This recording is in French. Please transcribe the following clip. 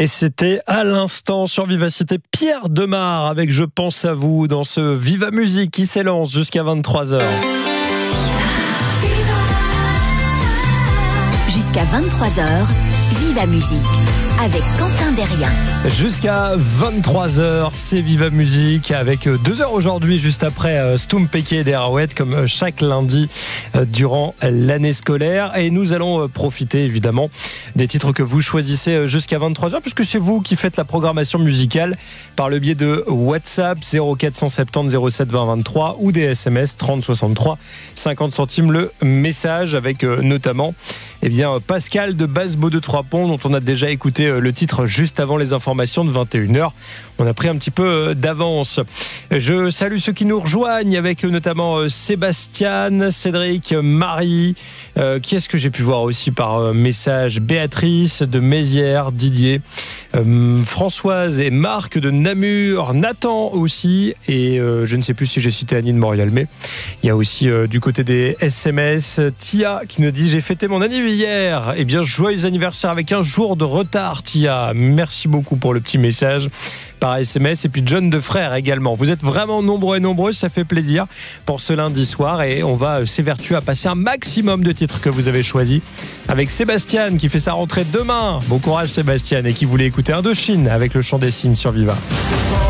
Et c'était à l'instant sur Vivacité Pierre Demar avec Je pense à vous dans ce Viva Musique qui s'élance jusqu'à 23h. Jusqu'à 23h, Viva Musique avec Quentin Derrien. Jusqu'à 23h, c'est Viva Musique avec 2 heures aujourd'hui, juste après Stoum Péké et des Arouettes, comme chaque lundi durant l'année scolaire. Et nous allons profiter évidemment des titres que vous choisissez jusqu'à 23h, puisque c'est vous qui faites la programmation musicale par le biais de WhatsApp 0470 07 20 23 ou des SMS 30 63 50 centimes le message, avec notamment Pascal de Basse-Beau de Trois-Ponts, dont on a déjà écouté le titre juste avant les informations de 21h. On a pris un petit peu d'avance. Je salue ceux qui nous rejoignent, avec notamment Sébastien, Cédric, Marie. Qui est-ce que j'ai pu voir aussi par message? Béatrice de Mézières, Didier, Françoise et Marc de Namur, Nathan aussi, et je ne sais plus si j'ai cité Annie de Montréal, mais il y a aussi du côté des SMS Tia qui nous dit: j'ai fêté mon anniversaire hier. Eh bien, joyeux anniversaire avec un jour de retard, Tia. Merci beaucoup pour le petit message par SMS. Et puis John de Frère également. Vous êtes vraiment nombreux et nombreuses, ça fait plaisir pour ce lundi soir, et on va s'évertuer à passer un maximum de titres que vous avez choisis avec Sébastien qui fait sa rentrée demain. Bon courage Sébastien, et qui voulait écouter Indochine avec le chant des cygnes sur Viva.